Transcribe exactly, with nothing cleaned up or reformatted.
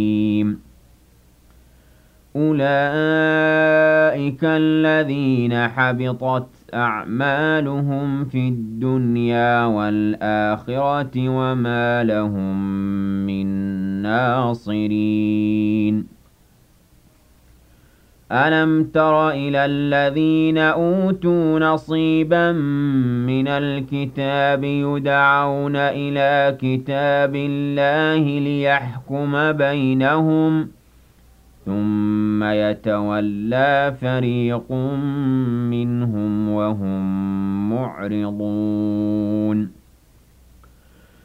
أولئك الذين حبطت أعمالهم في الدنيا والآخرة وما لهم من ناصرين ألم تر إلى الذين أوتوا نصيبا من الكتاب يدعون إلى كتاب الله ليحكم بينهم ثم يتولى فريق منهم وهم معرضون